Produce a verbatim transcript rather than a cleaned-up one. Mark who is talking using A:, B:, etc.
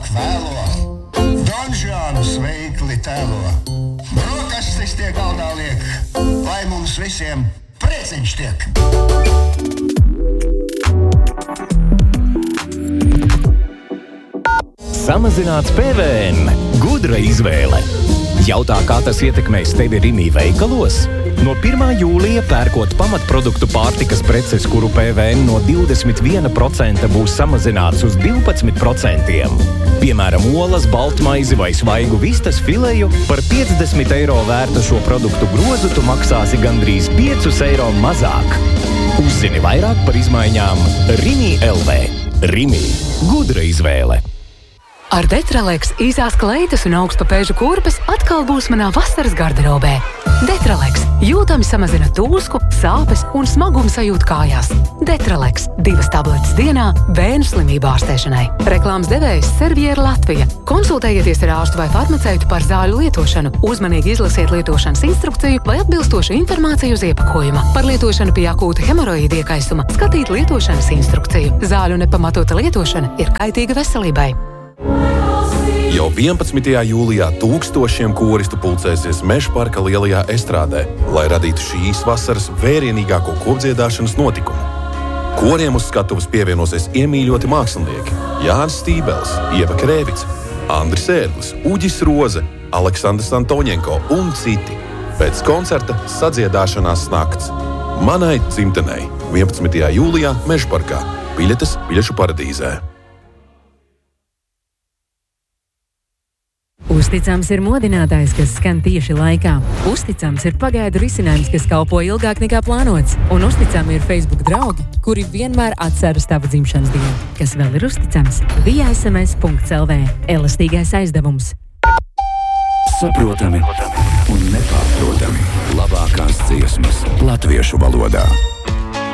A: Ziemassvētku vēlo, donžānus veikli tēlo. Brokastis tie galdā liek, lai mums visiem prieciņš tiek.
B: Samazināts P V N. Gudra izvēle. Jautā, kā tas ietekmēs tevi Rimi veikalos? No pirmā jūlija pērkot pamatproduktu pārtikas preces, kuru P V N no divdesmit viena procenta būs samazināts uz divpadsmit procentiem. Piemēram, olas, baltmaizi vai svaigu vistas fileju par piecdesmit eiro vērtu šo produktu grozu tu maksāsi gandrīz piecus eiro mazāk. Uzzini vairāk par izmaiņām Rimi L V. Rimi. Gudra izvēle.
C: Ar Detraleks īsās kleitas un augstpapēžu kurpes atkal būs manā vasaras garderobē. Detraleks jūtami samazina tūsku, sāpes un smagumu sajūtu kājās. Detraleks divas tabletes dienā bērnu slimību ārstēšanai. Reklāmas devējs Serviera Latvija. Konsultējieties ar ārstu vai farmaceitu par zāļu lietošanu. Uzmanīgi izlasiet lietošanas instrukciju vai atbilstošu informāciju uz iepakojuma. Par lietošanu pie akūta hemoroīda iekaisuma skatīt lietošanas instrukciju. Zāļu nepamatota lietošana ir kaitīga veselībai.
D: Jau vienpadsmitajā jūlijā tūkstošiem koristu pulcēsies Mežparka lielajā estrādē, lai radītu šīs vasaras vērienīgāko kopdziedāšanas notikumu. Koriem uz skatuves pievienosies iemīļoti mākslinieki Jānis Stībels, Ieva Krēvica, Andris Ērglis, Uģis Roze, Aleksandrs Antoņenko un citi. Pēc koncerta sadziedāšanās nakts. Manai dzimtenei vienpadsmitajā jūlijā Mežparkā. Biļetes Biļešu paradīzē.
E: Uzticams ir modinātājs, kas skan tieši laikā. Uzticams ir pagaidu risinājums, kas kalpo ilgāk nekā plānots. Un uzticami ir Facebook draugi, kuri vienmēr atceras tavu dzimšanas dienu. Kas vēl ir uzticams? via es em es punkts el vē. Elastīgais aizdevums.
F: Saprotami un nepārprotami. Labākās dziesmas latviešu valodā.